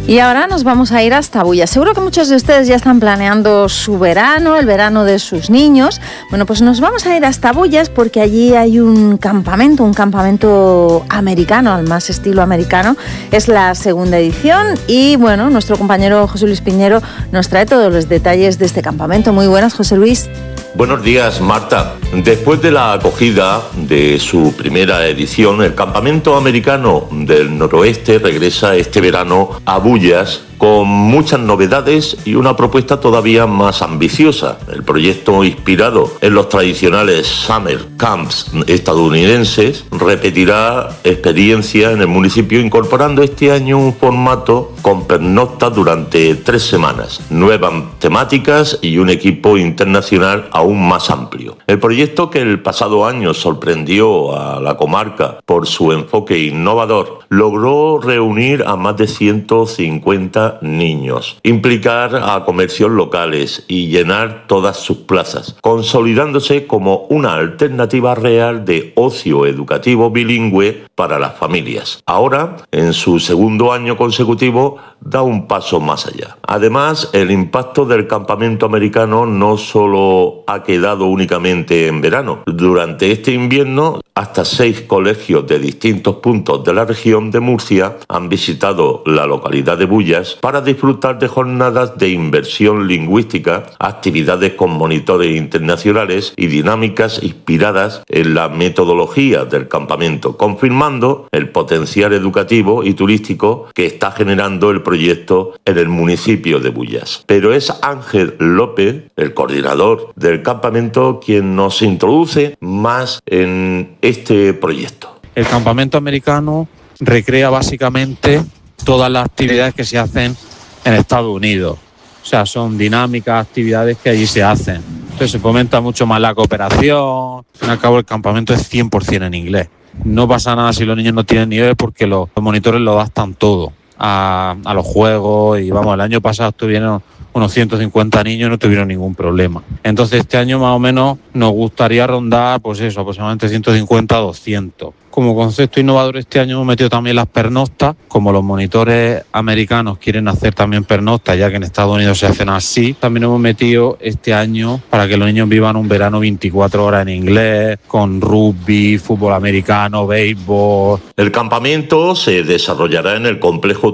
Y ahora nos vamos a ir hasta Bullas. Seguro que muchos de ustedes ya están planeando su verano, el verano de sus niños. Bueno, pues nos vamos a ir hasta Bullas porque allí hay un campamento americano, al más estilo americano. Es la segunda edición y, bueno, nuestro compañero José Luis Piñero nos trae todos los detalles de este campamento. Muy buenas, José Luis. Buenos días, Marta. Después de la acogida de su primera edición, el Campamento Americano del Noroeste regresa este verano a Bullas con muchas novedades y una propuesta todavía más ambiciosa. El proyecto, inspirado en los tradicionales Summer Camps estadounidenses, repetirá experiencia en el municipio, incorporando este año un formato con pernoctas durante 3 semanas, nuevas temáticas y un equipo internacional aún más amplio. El proyecto, que el pasado año sorprendió a la comarca por su enfoque innovador, logró reunir a más de 150 niños, implicar a comercios locales y llenar todas sus plazas, consolidándose como una alternativa real de ocio educativo bilingüe para las familias. Ahora, en su segundo año consecutivo, da un paso más allá. Además, el impacto del campamento americano no solo ha quedado únicamente en verano. Durante este invierno, hasta 6 colegios de distintos puntos de la región de Murcia han visitado la localidad de Bullas para disfrutar de jornadas de inmersión lingüística, actividades con monitores internacionales y dinámicas inspiradas en la metodología del campamento, confirmando el potencial educativo y turístico que está generando el proyecto en el municipio de Bullas. Pero es Ángel López, el coordinador del campamento, quien nos introduce más en este proyecto. El campamento americano recrea básicamente todas las actividades que se hacen en Estados Unidos. O sea, son dinámicas, actividades que allí se hacen. Entonces se fomenta mucho más la cooperación. Al fin y al cabo, el campamento es 100% en inglés. No pasa nada si los niños no tienen nivel porque los monitores lo adaptan todo a los juegos. Y vamos, el año pasado estuvieron unos 150 niños y no tuvieron ningún problema. Entonces este año más o menos nos gustaría rondar, pues eso, aproximadamente 150 a 200. Como concepto innovador este año hemos metido también las pernoctas, como los monitores americanos quieren hacer también pernoctas, ya que en Estados Unidos se hacen así. También hemos metido este año para que los niños vivan un verano 24 horas en inglés, con rugby, fútbol americano, béisbol. El campamento se desarrollará en el complejo